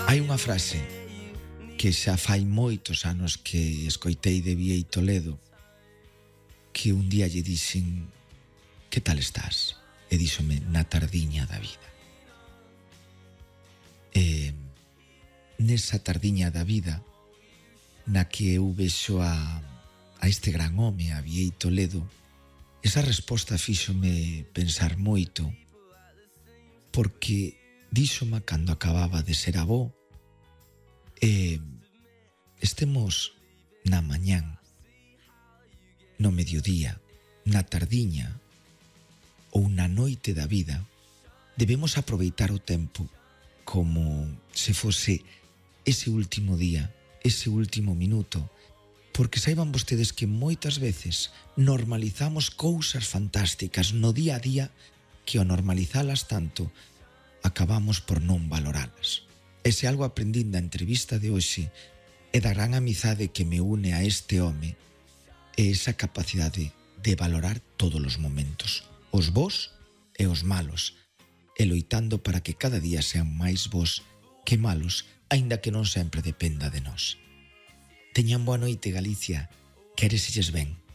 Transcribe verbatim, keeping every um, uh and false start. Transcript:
Hai unha frase que xa fai moitos anos que escoitei de Viei Toledo, que un día lle dixen: que tal estás? E díxome: na tardiña da vida. E nesa tardiña da vida na que eu vexo a, a este gran home, a Viei Toledo, esa resposta fíxome pensar moito, porque díxoma cando acababa de ser avó, e estemos na mañán, no mediodía, na tardiña ou na noite da vida, debemos aproveitar o tempo como se fose ese último día, ese último minuto, porque saiban vostedes que moitas veces normalizamos cousas fantásticas no día a día que ao normalizalas tanto acabamos por non valoralas. E se algo aprendín da entrevista de hoxe e da gran amizade que me une a este home é esa capacidade de valorar todos os momentos, os bos e os malos, e loitando para que cada día sean máis bos que malos, aínda que non sempre dependa de nós. Teñan boa noite, Galicia, quéreselles ben.